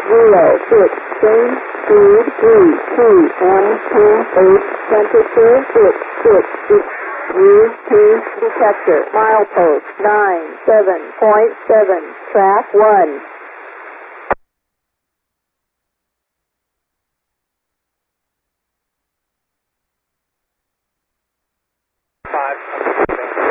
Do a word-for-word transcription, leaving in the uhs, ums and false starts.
zero, six, change, speed, three, two, one, two, eight, temperature, six, six, six, use, change, detector, milepost, nine, seven, point seven, track, one.